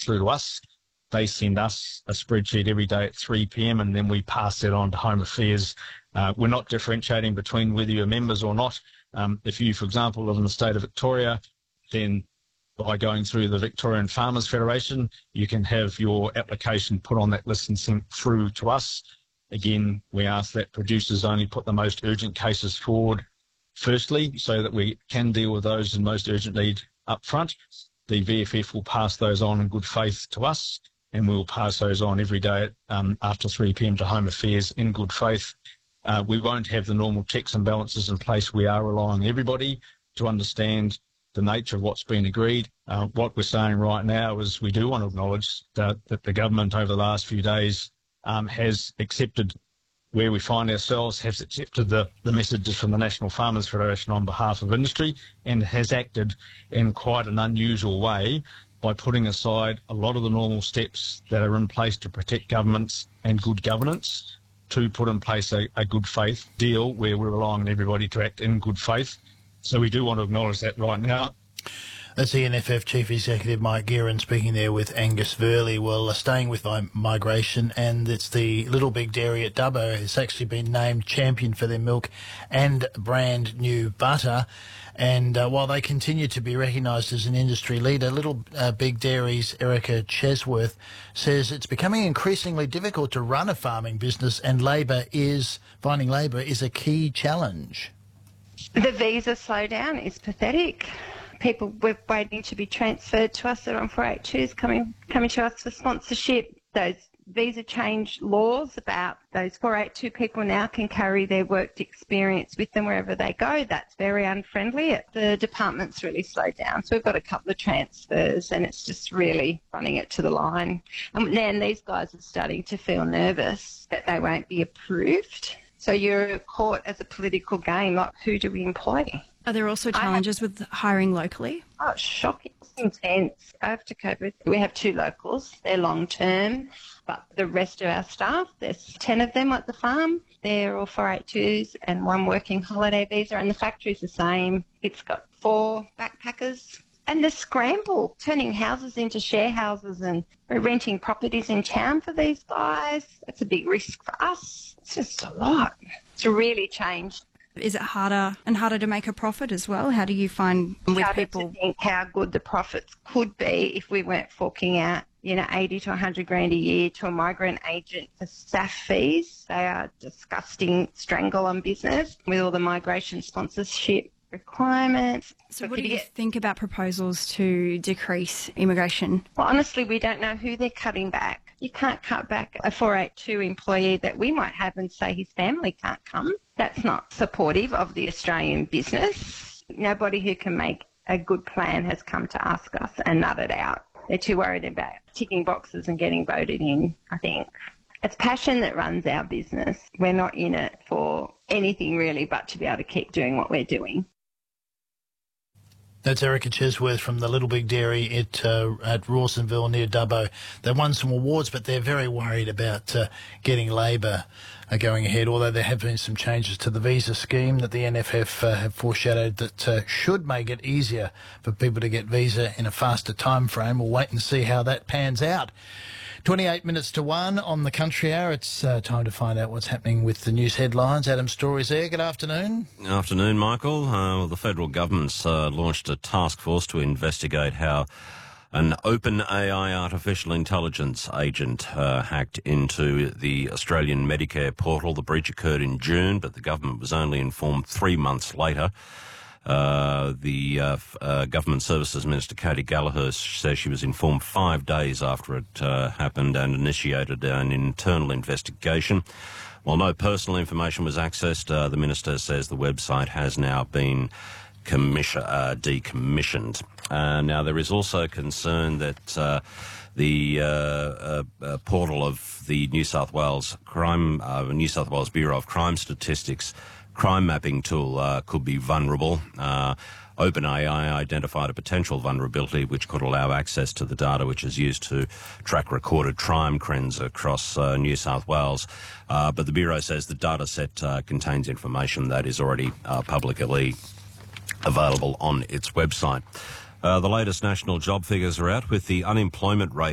through to us. They send us a spreadsheet every day at 3 p.m. and then we pass it on to Home Affairs. We're not differentiating between whether you're members or not. If you, for example, live in the state of Victoria, then by going through the Victorian Farmers Federation, you can have your application put on that list and sent through to us. Again, we ask that producers only put the most urgent cases forward firstly, so that we can deal with those in most urgent need up front. The VFF will pass those on in good faith to us, and we'll pass those on every day after 3 p.m. to Home Affairs in good faith. We won't have the normal checks and balances in place. We are relying on everybody to understand the nature of what's been agreed. What we're saying right now is we do want to acknowledge that the government over the last few days has accepted where we find ourselves, has accepted the messages from the National Farmers Federation on behalf of industry, and has acted in quite an unusual way by putting aside a lot of the normal steps that are in place to protect governments and good governance to put in place a good faith deal where we're relying on everybody to act in good faith. So we do want to acknowledge that right now. That's the NFF Chief Executive Mike Guerin speaking there with Angus Verley. Well, staying with migration, and it's the Little Big Dairy at Dubbo has actually been named champion for their milk and brand new butter. And while they continue to be recognised as an industry leader, Little Big Dairy's Erica Chesworth says it's becoming increasingly difficult to run a farming business, and finding labour is a key challenge. The visa slowdown is pathetic. People we're waiting to be transferred to us that are on 482s coming to us for sponsorship. Those visa change laws about those 482 people now can carry their worked experience with them wherever they go. That's very unfriendly. The department's really slowed down. So we've got a couple of transfers and it's just really running it to the line. And then these guys are starting to feel nervous that they won't be approved. So you're caught as a political game, like who do we employ? Are there also challenges with hiring locally? Oh, shocking. It's intense. After COVID, we have 2 locals. They're long-term, but the rest of our staff, there's 10 of them at the farm. They're all 482s and 1 working holiday visa, and the factory's the same. It's got 4 backpackers. And the scramble, turning houses into share houses, and we're renting properties in town for these guys. That's a big risk for us. It's just a lot. It's really changed. Is it harder to make a profit as well? How do you find with people? To think how good the profits could be if we weren't forking out, 80 to 100 grand a year to a migrant agent for staff fees. They are disgusting strangle on business with all the migration sponsorship requirements. So what do you think about proposals to decrease immigration? Well, honestly, we don't know who they're cutting back. You can't cut back a 482 employee that we might have and say his family can't come. That's not supportive of the Australian business. Nobody who can make a good plan has come to ask us and nut it out. They're too worried about ticking boxes and getting voted in, I think. It's passion that runs our business. We're not in it for anything really but to be able to keep doing what we're doing. That's Erica Chesworth from the Little Big Dairy at Rawsonville near Dubbo. They won some awards, but they're very worried about getting labour going ahead, although there have been some changes to the visa scheme that the NFF have foreshadowed that should make it easier for people to get visa in a faster time frame. We'll wait and see how that pans out. 28 minutes to 1 on the Country Hour. It's time to find out what's happening with the news headlines. Adam Story's there. Good afternoon. Good afternoon, Michael. The federal government's launched a task force to investigate how an OpenAI artificial intelligence agent hacked into the Australian Medicare portal. The breach occurred in June, but the government was only informed 3 months later. The Government Services Minister, Katie Gallagher, says she was informed 5 days after it happened and initiated an internal investigation. While no personal information was accessed, the Minister says the website has now been decommissioned. Now, there is also concern that the portal of the New South Wales Bureau of Crime Statistics crime mapping tool could be vulnerable. OpenAI identified a potential vulnerability which could allow access to the data which is used to track recorded crime trends across New South Wales. But the Bureau says the data set contains information that is already publicly available on its website. The latest national job figures are out, with the unemployment rate